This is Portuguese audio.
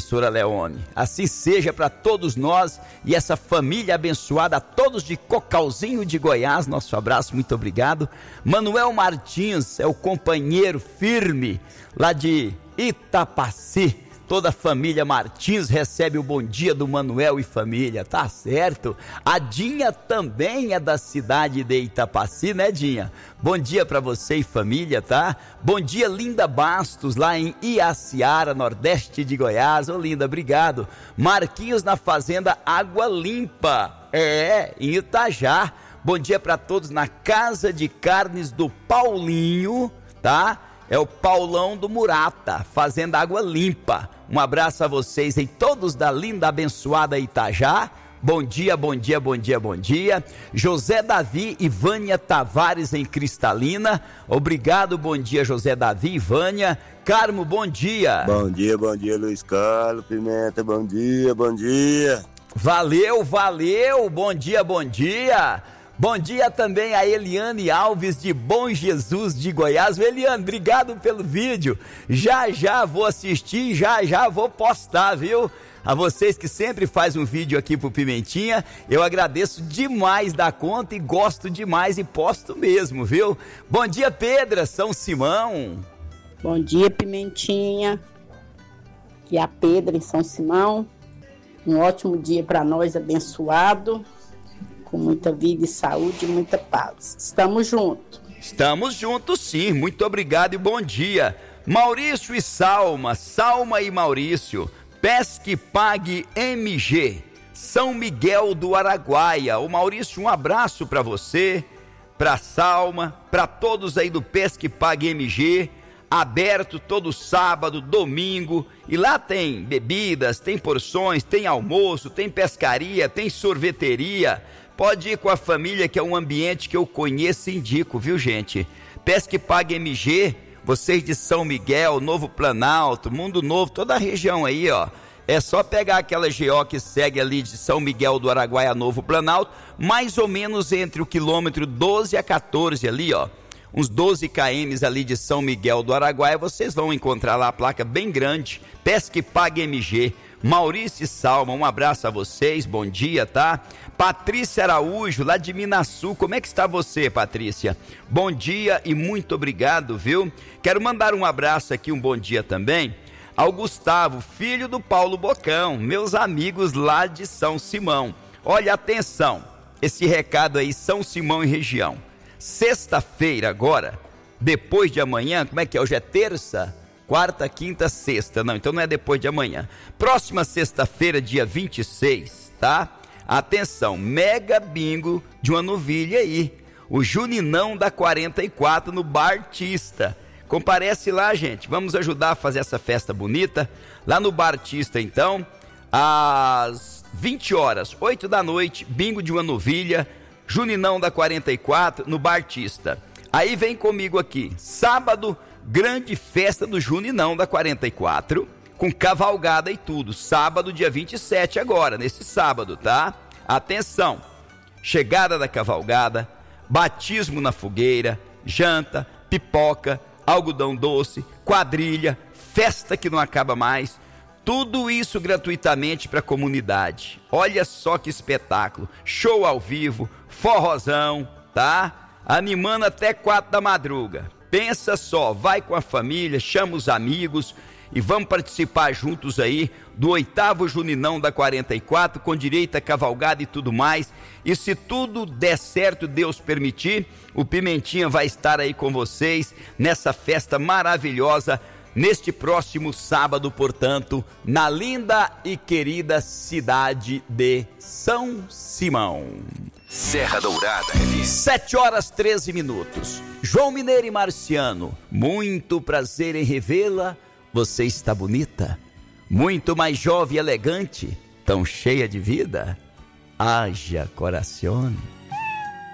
professora Leone. Assim seja para todos nós e essa família abençoada, a todos de Cocalzinho de Goiás, nosso abraço, muito obrigado. Manuel Martins é o companheiro firme lá de Itapaci. Toda a família Martins recebe o bom dia do Manuel e família, tá certo? A Dinha também é da cidade de Itapaci, né, Dinha? Bom dia para você e família, tá? Bom dia, Linda Bastos, lá em Iaciara, nordeste de Goiás. Ô, Linda, obrigado. Marquinhos na fazenda Água Limpa, em Itajá. Bom dia para todos na Casa de Carnes do Paulinho, tá? É o Paulão do Murata, Fazenda Água Limpa. Um abraço a vocês e todos da linda, abençoada Itajá. Bom dia, bom dia, bom dia, bom dia. José Davi e Vânia Tavares em Cristalina. Obrigado, bom dia, José Davi e Vânia. Carmo, bom dia. Bom dia, Luiz Carlos Pimenta, bom dia, bom dia. Valeu, valeu, bom dia, bom dia. Bom dia também a Eliane Alves de Bom Jesus de Goiás. Eliane, obrigado pelo vídeo. Já vou assistir, já vou postar, viu? A vocês que sempre fazem um vídeo aqui pro Pimentinha, eu agradeço demais da conta e gosto demais e posto mesmo, viu? Bom dia, Pedra, São Simão. Bom dia, Pimentinha. Aqui é a Pedra em São Simão. Um ótimo dia para nós, abençoado. Com muita vida e saúde e muita paz. Estamos juntos. Estamos juntos, sim. Muito obrigado e bom dia. Maurício e Salma e Maurício. Pesque Pague MG, São Miguel do Araguaia. Ô Maurício, um abraço para você, para Salma, para todos aí do Pesque Pague MG. Aberto todo sábado, domingo, e lá tem bebidas, tem porções, tem almoço, tem pescaria, tem sorveteria. Pode ir com a família, que é um ambiente que eu conheço e indico, viu, gente? Pesque Pague MG, vocês de São Miguel, Novo Planalto, Mundo Novo, toda a região aí, ó. É só pegar aquela GO que segue ali de São Miguel do Araguaia a Novo Planalto, mais ou menos entre o quilômetro 12 a 14 ali, ó. Uns 12 km ali de São Miguel do Araguaia, vocês vão encontrar lá a placa bem grande, Pesque Pague MG. Maurício e Salma, um abraço a vocês, bom dia, tá? Patrícia Araújo, lá de Minasul, como é que está você, Patrícia? Bom dia e muito obrigado, viu? Quero mandar um abraço aqui, um bom dia também, ao Gustavo, filho do Paulo Bocão, meus amigos lá de São Simão. Olha, atenção, esse recado aí, São Simão e região. Sexta-feira agora, depois de amanhã, como é que é? Hoje é terça? Quarta, quinta, sexta, não, então não é depois de amanhã. Próxima sexta-feira, dia 26, tá? Atenção, mega bingo de uma novilha aí. O Juninão da 44 no Bartista. Comparece lá, gente, vamos ajudar a fazer essa festa bonita. Lá no Bartista, então, às 20 horas, 8 da noite, bingo de uma novilha, Juninão da 44 no Bartista. Aí vem comigo aqui, sábado, grande festa do Juninão da 44, com cavalgada e tudo, sábado dia 27 agora, nesse sábado, tá? Atenção, chegada da cavalgada, batismo na fogueira, janta, pipoca, algodão doce, quadrilha, festa que não acaba mais, tudo isso gratuitamente para a comunidade. Olha só que espetáculo, show ao vivo, forrozão, tá? Animando até 4 da madruga. Pensa só, vai com a família, chama os amigos e vamos participar juntos aí do 8º Juninão da 44, com direito a cavalgada e tudo mais. E se tudo der certo, Deus permitir, o Pimentinha vai estar aí com vocês nessa festa maravilhosa, neste próximo sábado, portanto, na linda e querida cidade de São Simão. Serra Dourada. 7 horas 13 minutos. João Mineiro e Marciano, muito prazer em revê-la. Você está bonita, muito mais jovem e elegante, tão cheia de vida. Haja coração.